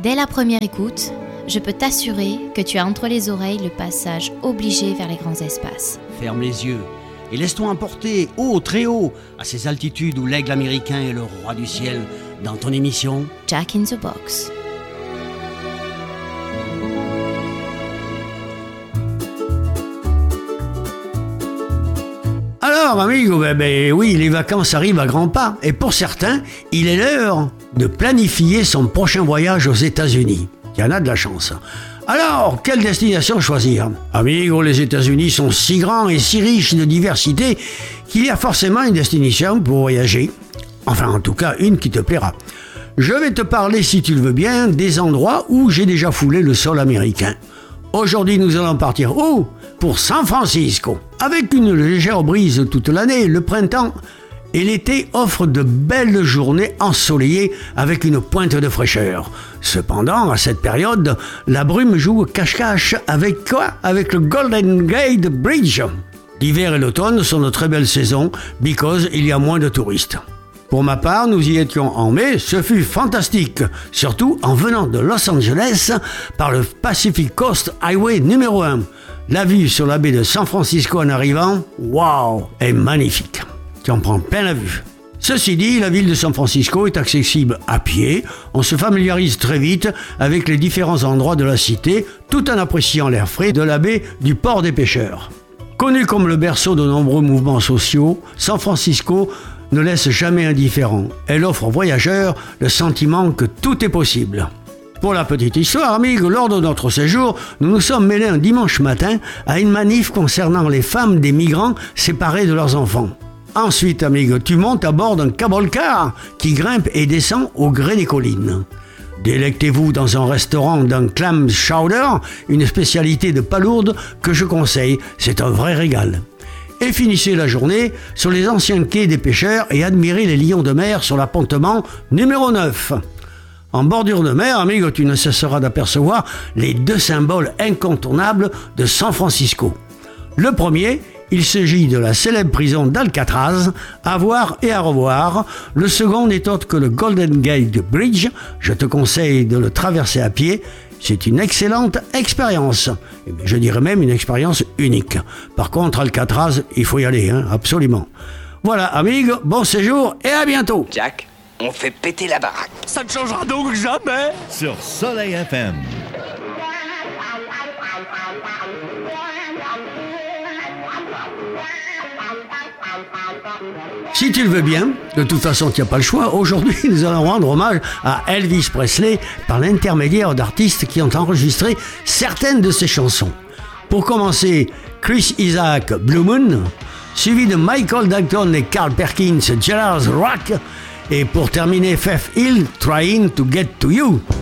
Dès la première écoute, je peux t'assurer que tu as entre les oreilles le passage obligé vers les grands espaces. Ferme les yeux et laisse-toi emporter haut, très haut, à ces altitudes où l'aigle américain est le roi du ciel, dans ton émission Jack in the Box. Alors, amigo, oui, les vacances arrivent à grands pas. Et pour certains, il est l'heure de planifier son prochain voyage aux États-Unis. Il y en a de la chance. Alors, quelle destination choisir ? Amigo, les États-Unis sont si grands et si riches de diversité qu'il y a forcément une destination pour voyager. Enfin, en tout cas, une qui te plaira. Je vais te parler, si tu le veux bien, des endroits où j'ai déjà foulé le sol américain. Aujourd'hui, nous allons partir où ? Pour San Francisco. Avec une légère brise toute l'année, le printemps et l'été offrent de belles journées ensoleillées avec une pointe de fraîcheur. Cependant, à cette période, la brume joue cache-cache avec quoi ? Avec le Golden Gate Bridge. L'hiver et l'automne sont de très belles saisons, because il y a moins de touristes. Pour ma part, nous y étions en mai, ce fut fantastique, surtout en venant de Los Angeles par le Pacific Coast Highway numéro 1. La vue sur la baie de San Francisco en arrivant, waouh, est magnifique. Tu en prends plein la vue. Ceci dit, la ville de San Francisco est accessible à pied. On se familiarise très vite avec les différents endroits de la cité, tout en appréciant l'air frais de la baie du port des pêcheurs. Connue comme le berceau de nombreux mouvements sociaux, San Francisco ne laisse jamais indifférent. Elle offre aux voyageurs le sentiment que tout est possible. Pour la petite histoire, amigo, lors de notre séjour, nous nous sommes mêlés un dimanche matin à une manif concernant les femmes des migrants séparés de leurs enfants. Ensuite, amigo, tu montes à bord d'un cable car qui grimpe et descend au gré des collines. Délectez-vous dans un restaurant d'un clam chowder, une spécialité de palourde que je conseille, c'est un vrai régal. Et finissez la journée sur les anciens quais des pêcheurs et admirez les lions de mer sur l'appontement numéro 9. En bordure de mer, amigo, tu ne cesseras d'apercevoir les deux symboles incontournables de San Francisco. Le premier, il s'agit de la célèbre prison d'Alcatraz, à voir et à revoir. Le second n'est autre que le Golden Gate Bridge. Je te conseille de le traverser à pied. C'est une excellente expérience. Je dirais même une expérience unique. Par contre, Alcatraz, il faut y aller, absolument. Voilà, amigo, bon séjour et à bientôt. Jack, on fait péter la baraque. Ça ne changera donc jamais. Sur Soleil FM. Si tu le veux bien, de toute façon tu n'as pas le choix, aujourd'hui nous allons rendre hommage à Elvis Presley par l'intermédiaire d'artistes qui ont enregistré certaines de ses chansons. Pour commencer, Chris Isaak, Blue Moon, suivi de Michael Jackson et Carl Perkins, Jailhouse Rock, et pour terminer, Faith Hill, Trying to Get to You.